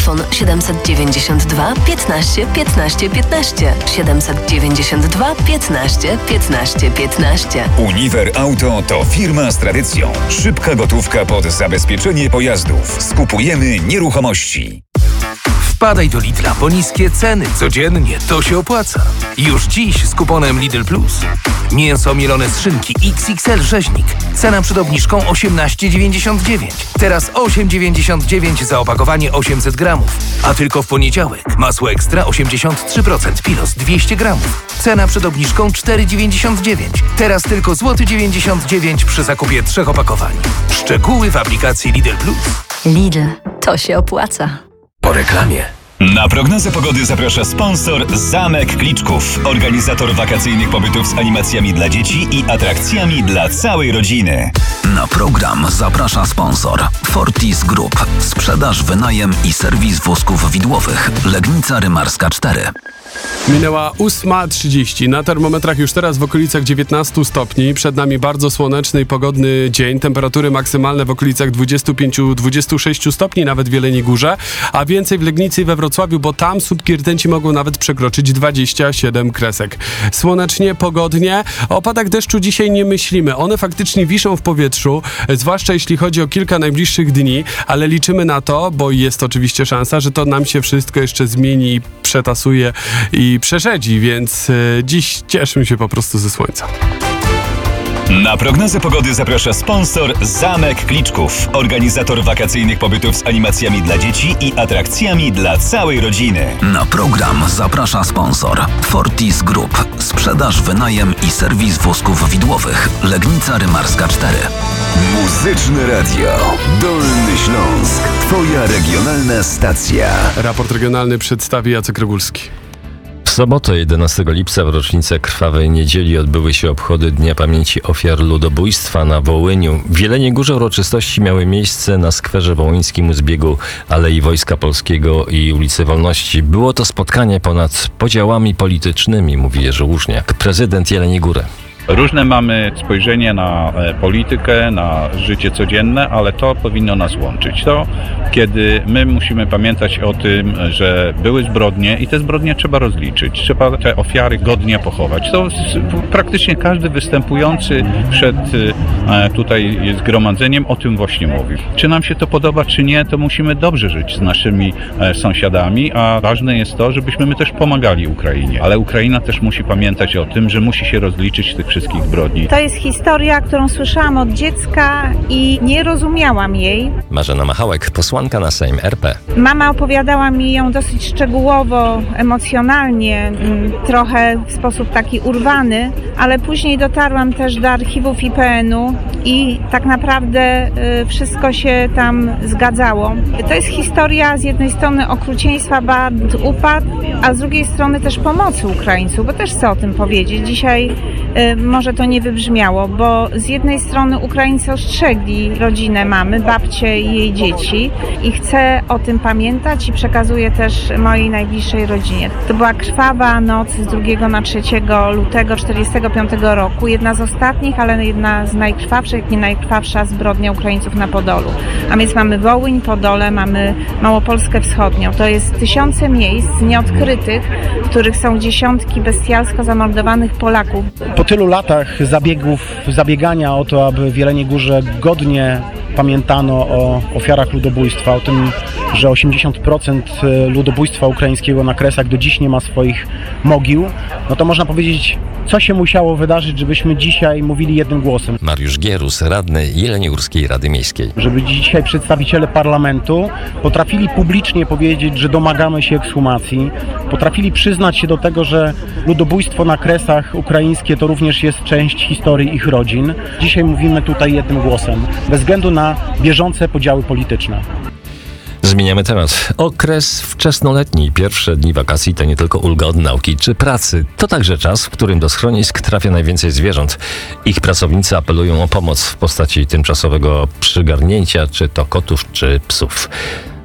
Telefon 792 15 15 15. 792 15 15 15. Uniwer Auto to firma z tradycją. Szybka gotówka pod zabezpieczenie pojazdów. Skupujemy nieruchomości. Wpadaj do Lidla po niskie ceny. Codziennie to się opłaca. Już dziś z kuponem Lidl Plus. Mięso mielone z szynki XXL rzeźnik. Cena przed obniżką 18,99. Teraz 8,99 za opakowanie 800 gramów. A tylko w poniedziałek. Masło ekstra 83%, Pilos 200 gramów. Cena przed obniżką 4,99. Teraz tylko złoty 99 przy zakupie 3 opakowań. Szczegóły w aplikacji Lidl Plus. Lidl, to się opłaca. Po reklamie. Na prognozę pogody zaprasza sponsor Zamek Kliczków, organizator wakacyjnych pobytów z animacjami dla dzieci i atrakcjami dla całej rodziny. Na program zaprasza sponsor Fortis Group. Sprzedaż, wynajem i serwis wózków widłowych. Legnica Rymarska 4. Minęła 8:30. Na termometrach już teraz w okolicach 19 stopni. Przed nami bardzo słoneczny i pogodny dzień. Temperatury maksymalne w okolicach 25-26 stopni, nawet w Jeleniej Górze. A więcej w Legnicy i we Wrocławiu, bo tam słupki rtęci mogą nawet przekroczyć 27 kresek. Słonecznie, pogodnie. O opadach deszczu dzisiaj nie myślimy. One faktycznie wiszą w powietrzu, zwłaszcza jeśli chodzi o kilka najbliższych dni, ale liczymy na to, bo jest oczywiście szansa, że to nam się wszystko jeszcze zmieni, przetasuje i przerzedzi, więc dziś cieszmy się po prostu ze słońca. Na prognozę pogody zaprasza sponsor Zamek Kliczków, organizator wakacyjnych pobytów z animacjami dla dzieci i atrakcjami dla całej rodziny. Na program zaprasza sponsor Fortis Group. Sprzedaż, wynajem i serwis wózków widłowych. Legnica Rymarska 4. Muzyczne Radio. Dolny Śląsk. Twoja regionalna stacja. Raport regionalny przedstawi Jacek Rogulski. W sobotę 11 lipca w rocznicę Krwawej Niedzieli odbyły się obchody Dnia Pamięci Ofiar Ludobójstwa na Wołyniu. W Jeleniej Górze uroczystości miały miejsce na skwerze wołyńskim u zbiegu Alei Wojska Polskiego i ulicy Wolności. Było to spotkanie ponad podziałami politycznymi, mówi Jerzy Łużniak, prezydent Jeleniej Góry. Różne mamy spojrzenie na politykę, na życie codzienne, ale to powinno nas łączyć. To, kiedy my musimy pamiętać o tym, że były zbrodnie i te zbrodnie trzeba rozliczyć. Trzeba te ofiary godnie pochować. To praktycznie każdy występujący przed tutaj zgromadzeniem o tym właśnie mówi. Czy nam się to podoba, czy nie, to musimy dobrze żyć z naszymi sąsiadami, a ważne jest to, żebyśmy my też pomagali Ukrainie. Ale Ukraina też musi pamiętać o tym, że musi się rozliczyć tych wszystkich zbrodni. To jest historia, którą słyszałam od dziecka i nie rozumiałam jej. Marzena Machałek, posłanka na Sejm RP. Mama opowiadała mi ją dosyć szczegółowo, emocjonalnie, trochę w sposób taki urwany, ale później dotarłam też do archiwów IPN-u i tak naprawdę wszystko się tam zgadzało. To jest historia z jednej strony okrucieństwa, band, upadł, a z drugiej strony też pomocy Ukraińców, bo też chcę o tym powiedzieć. Dzisiaj może to nie wybrzmiało, bo z jednej strony Ukraińcy ostrzegli rodzinę mamy, babcię i jej dzieci i chcę o tym pamiętać i przekazuję też mojej najbliższej rodzinie. To była krwawa noc z 2 na 3 lutego 1945 roku. Jedna z ostatnich, ale jedna z najkrwawszych, jak nie najkrwawsza zbrodnia Ukraińców na Podolu. A więc mamy Wołyń, Podole, mamy Małopolskę Wschodnią. To jest tysiące miejsc nieodkrytych, w których są dziesiątki bestialsko zamordowanych Polaków. Po tylu latach zabiegania o to, aby w Jeleniej Górze godnie pamiętano o ofiarach ludobójstwa, o tym, że 80% ludobójstwa ukraińskiego na Kresach do dziś nie ma swoich mogił, no to można powiedzieć, co się musiało wydarzyć, żebyśmy dzisiaj mówili jednym głosem. Mariusz Gierus, radny Jeleniogórskiej Rady Miejskiej. Żeby dzisiaj przedstawiciele parlamentu potrafili publicznie powiedzieć, że domagamy się ekshumacji, potrafili przyznać się do tego, że ludobójstwo na Kresach ukraińskie to również jest część historii ich rodzin. Dzisiaj mówimy tutaj jednym głosem, bez względu na bieżące podziały polityczne. Zmieniamy temat. Okres wczesnoletni, pierwsze dni wakacji to nie tylko ulga od nauki czy pracy. To także czas, w którym do schronisk trafia najwięcej zwierząt. Ich pracownicy apelują o pomoc w postaci tymczasowego przygarnięcia, czy to kotów, czy psów.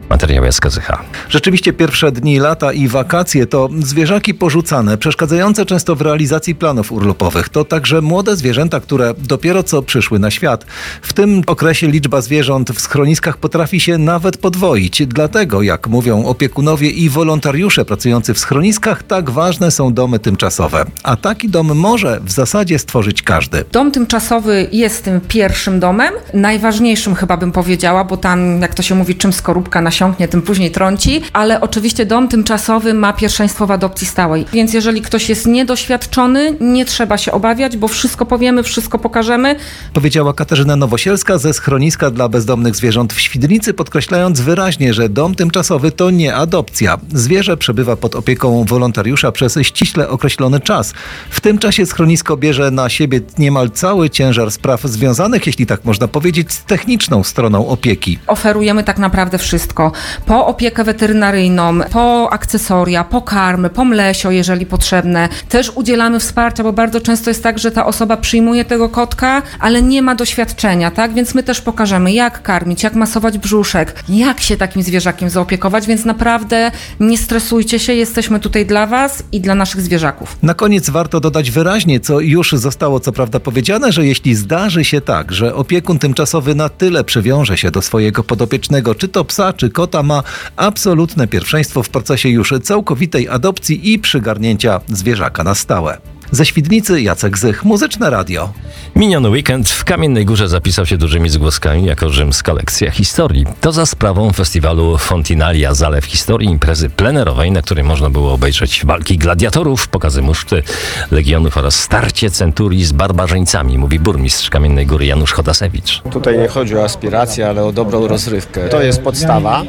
Materiał SKZH. Rzeczywiście pierwsze dni lata i wakacje to zwierzaki porzucane, przeszkadzające często w realizacji planów urlopowych. To także młode zwierzęta, które dopiero co przyszły na świat. W tym okresie liczba zwierząt w schroniskach potrafi się nawet podwoić. Dlatego, jak mówią opiekunowie i wolontariusze pracujący w schroniskach, tak ważne są domy tymczasowe. A taki dom może w zasadzie stworzyć każdy. Dom tymczasowy jest tym pierwszym domem, najważniejszym chyba bym powiedziała, bo tam, jak to się mówi, czym skorupka nasiąknie, tym później trąci, ale oczywiście dom tymczasowy ma pierwszeństwo w adopcji stałej. Więc jeżeli ktoś jest niedoświadczony, nie trzeba się obawiać, bo wszystko powiemy, wszystko pokażemy. Powiedziała Katarzyna Nowosielska ze schroniska dla bezdomnych zwierząt w Świdnicy, podkreślając wyraźnie, że dom tymczasowy to nie adopcja. Zwierzę przebywa pod opieką wolontariusza przez ściśle określony czas. W tym czasie schronisko bierze na siebie niemal cały ciężar spraw związanych, jeśli tak można powiedzieć, z techniczną stroną opieki. Oferujemy tak naprawdę wszystko. Po opiekę weterynaryjną, po akcesoria, po karmy, po mlesio, jeżeli potrzebne. Też udzielamy wsparcia, bo bardzo często jest tak, że ta osoba przyjmuje tego kotka, ale nie ma doświadczenia, tak? Więc my też pokażemy, jak karmić, jak masować brzuszek, jak się takim zwierzakiem zaopiekować, więc naprawdę nie stresujcie się, jesteśmy tutaj dla Was i dla naszych zwierzaków. Na koniec warto dodać wyraźnie, co już zostało co prawda powiedziane, że jeśli zdarzy się tak, że opiekun tymczasowy na tyle przywiąże się do swojego podopiecznego, czy to psa, czy kota, ma absolutne pierwszeństwo w procesie już całkowitej adopcji i przygarnięcia zwierzaka na stałe. Ze Świdnicy Jacek Zych, Muzyczne Radio. Miniony weekend w Kamiennej Górze zapisał się dużymi zgłoskami jako rzymska lekcja historii. To za sprawą festiwalu Fontinalia Zalew Historii, imprezy plenerowej, na której można było obejrzeć walki gladiatorów, pokazy muszty, legionów oraz starcie centurii z barbarzyńcami, mówi burmistrz Kamiennej Góry Janusz Chodasewicz. Tutaj nie chodzi o aspirację, ale o dobrą rozrywkę. To jest podstawa,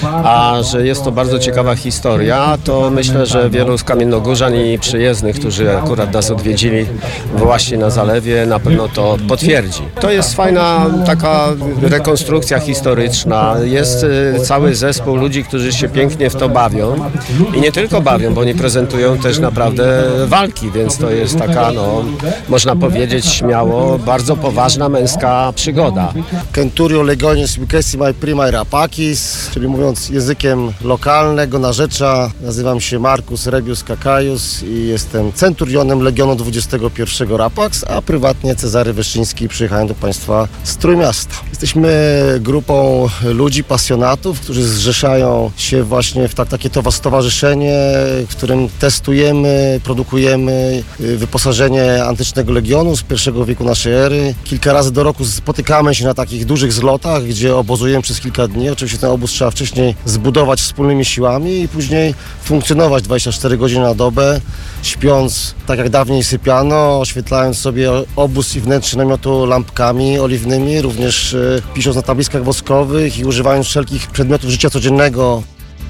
a że jest to bardzo ciekawa historia, to myślę, że wielu z kamiennogórzan i przyjezdnych, którzy akurat nas odwiedzili właśnie na Zalewie, na pewno to potwierdzi. To jest fajna taka rekonstrukcja historyczna. Jest cały zespół ludzi, którzy się pięknie w to bawią i nie tylko bawią, bo oni prezentują też naprawdę walki, więc to jest taka, no, można powiedzieć śmiało, bardzo poważna męska przygoda. Centurio Legionis Vicessimai Primae Rapacis, czyli mówiąc językiem lokalnego narzecza, nazywam się Marcus Rebius Cacaius i jestem centurionem Legionu 21 Rapax, a prywatnie Cezary Wyszyński, przyjechałem do Państwa z Trójmiasta. Jesteśmy grupą ludzi, pasjonatów, którzy zrzeszają się właśnie w takie stowarzyszenie, w którym testujemy, produkujemy wyposażenie antycznego Legionu z I wieku naszej ery. Kilka razy do roku spotykamy się na takich dużych zlotach, gdzie obozujemy przez kilka dni. Oczywiście ten obóz trzeba wcześniej zbudować wspólnymi siłami i później funkcjonować 24 godziny na dobę, śpiąc tak jak dawniej sypiano, oświetlając sobie obóz i wnętrze namiotu lampkami oliwnymi, również pisząc na tabliczkach woskowych i używając wszelkich przedmiotów życia codziennego.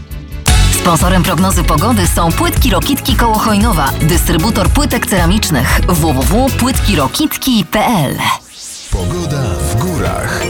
Sponsorem prognozy pogody są Płytki Rokitki koło Chojnowa, dystrybutor płytek ceramicznych www.płytkirokitki.pl. Pogoda w górach.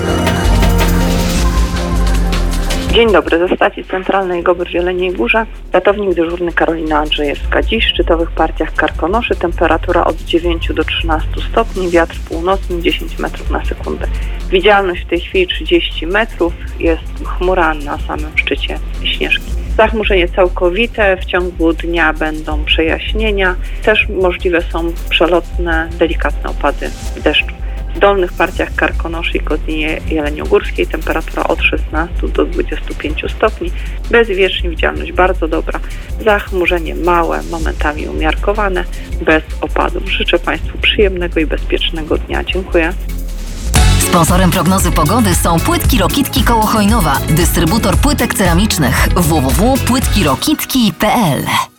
Dzień dobry, ze stacji centralnej GOBR w Jeleniej Górze. Ratownik dyżurny Karolina Andrzejewska. Dziś w szczytowych partiach Karkonoszy temperatura od 9 do 13 stopni, wiatr północny 10 metrów na sekundę. Widzialność w tej chwili 30 metrów, jest chmura na samym szczycie Śnieżki. Zachmurzenie całkowite, w ciągu dnia będą przejaśnienia, też możliwe są przelotne, delikatne opady deszczu. W dolnych partiach Karkonoszy i Kotlinie Jeleniogórskiej temperatura od 16 do 25 stopni, bezwiecznie, widzialność bardzo dobra, zachmurzenie małe, momentami umiarkowane, bez opadów. Życzę Państwu przyjemnego i bezpiecznego dnia. Dziękuję. Sponsorem prognozy pogody są Płytki Rokitki koło Chojnowa, dystrybutor płytek ceramicznych www.płytkirokitki.pl.